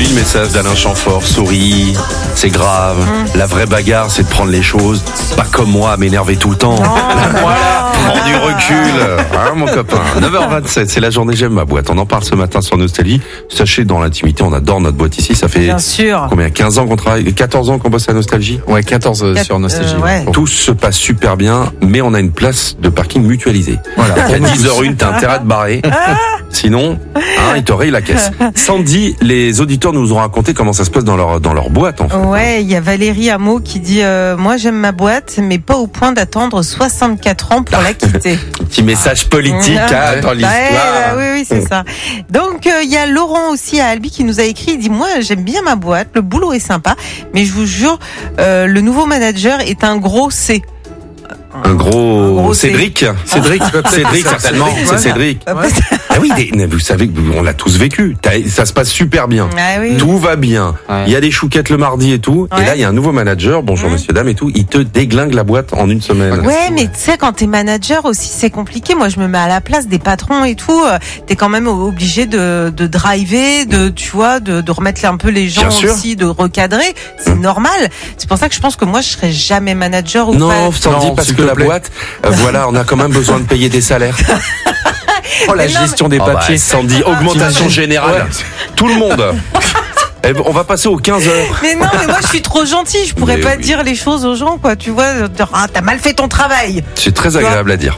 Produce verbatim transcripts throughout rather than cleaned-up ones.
le message d'Alain Chamfort. Souris, c'est grave. Mmh. La vraie bagarre, c'est de prendre les choses, pas comme moi, à m'énerver tout le temps. Oh, voilà, prends du recul, hein, mon copain. neuf heures vingt-sept, c'est la journée J'aime ma boîte. On en parle ce matin sur Nostalgie. Sachez, dans l'intimité, on adore notre boîte ici. Ça fait Bien sûr. combien, quinze ans qu'on travaille, quatorze ans qu'on bosse à Nostalgie? Ouais, quatorze euh, sur Nostalgie. Euh, ouais. Tout se passe super bien, mais on a une place de parking mutualisée. Voilà. À dix heures une, t'as intérêt à te barrer. Sinon, hein, ils te rayent la caisse. Sandy, les auditeurs nous ont raconté comment ça se passe dans leur, dans leur boîte, en fait. Ouais, il y a Valérie Hameau qui dit euh, moi j'aime ma boîte, mais pas au point d'attendre soixante-quatre ans pour la quitter. Petit message politique Ah, hein, dans ouais, l'histoire. bah, oui, oui, c'est ça. Donc il euh, y a Laurent aussi à Albi qui nous a écrit. Il dit moi j'aime bien ma boîte, le boulot est sympa, mais je vous jure, euh, le nouveau manager est un gros C. Un gros, Un gros Cédric. Cédric, Cédric, certainement. C'est Cédric. Ouais. Ah oui, des- vous savez que on l'a tous vécu. T'as- Ça se passe super bien. Ah oui. Tout va bien. Ouais. Il y a des chouquettes le mardi et tout. Ouais. Et là, il y a un nouveau manager. Bonjour, Mmh. monsieur, dame et tout. Il te déglingue la boîte en une semaine. Ouais, mais tu sais, quand t'es manager aussi, c'est compliqué. Moi, je me mets à la place des patrons et tout. Euh, T'es quand même obligé de, de driver, de, tu vois, de, de remettre un peu les gens Bien sûr. aussi, de recadrer. C'est normal. C'est pour ça que je pense que moi, je serais jamais manager ou Non, pas. Sandy, Non, parce s'il que te la plaît. boîte, euh, voilà, on a quand même besoin de payer des salaires. Oh, la Mais non, gestion des Oh bah, papiers. Sandy, augmentation générale. Tout le monde. Eh ben, on va passer aux quinze heures. Mais non, mais moi, je suis trop gentille. Je pourrais Mais pas oui. dire les choses aux gens, quoi. Tu vois, dire, ah, t'as mal fait ton travail. C'est très agréable à dire.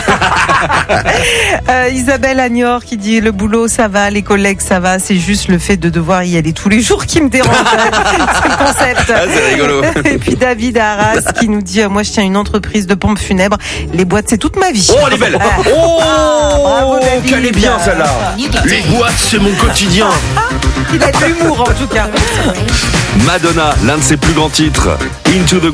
Euh, Isabelle Agnor qui dit le boulot ça va, les collègues ça va, c'est juste le fait de devoir y aller tous les jours qui me dérange. C'est le concept. Ah, c'est rigolo. Et puis David Arras qui nous dit euh, moi je tiens une entreprise de pompes funèbres, les boîtes c'est toute ma vie. Oh, elle est belle. Ah. Oh, bravo, David. qu'elle est bien celle-là. Les boîtes, c'est mon quotidien. Il a de l'humour en tout cas. Madonna, l'un de ses plus grands titres, Into the